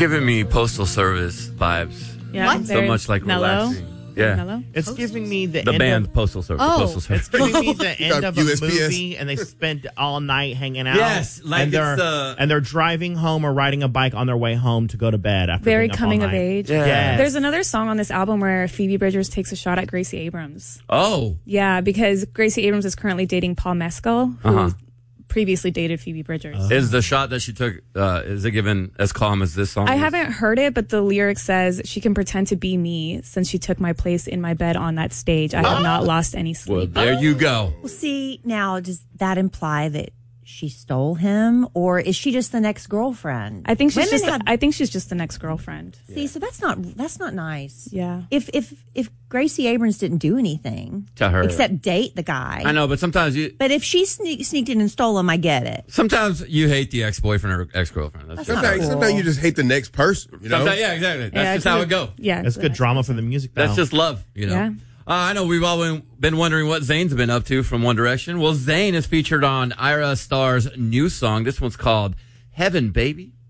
giving me Postal Service vibes. Yeah, What? So much like mellow. relaxing. Yeah. Mellow. It's giving me the The end band of, Postal Service. Oh. The Postal Service. It's giving me the end got of a USPS. movie, and they spent all night hanging out. Yes, like and they're it's, and they're driving home or riding a bike on their way home to go to bed after Very being up all coming of night. age. Yeah. Yes. There's another song on this album where Phoebe Bridgers takes a shot at Gracie Abrams. Oh. Yeah, because Gracie Abrams is currently dating Paul Mescal, who Uh-huh. previously dated Phoebe Bridgers. Is the shot that she took, is it given as calm as this song? I is? haven't heard it, but the lyric says she can pretend to be me since she took my place in my bed on that stage. I have not lost any Well, sleep. there you go. Well, see, now, does that imply that she stole him, or is she just the next girlfriend? I think she's Women just. have- I think she's just the next girlfriend. See, so that's not nice. Yeah. If Gracie Abrams didn't do anything To her. except date the guy, I know, but sometimes But if she sneaked in and stole him, I get it. sometimes you hate the ex-boyfriend or ex-girlfriend. That's just, Sometimes you just hate the next person, you know? sometimes, yeah, exactly. That's Yeah, just how it goes. Yeah, It's good drama for the music. That's now. just love, you know. Yeah. I know we've all been wondering what Zayn's been up to from One Direction. Well, Zayn is featured on Ira Starr's new song. This one's called Heaven, Baby.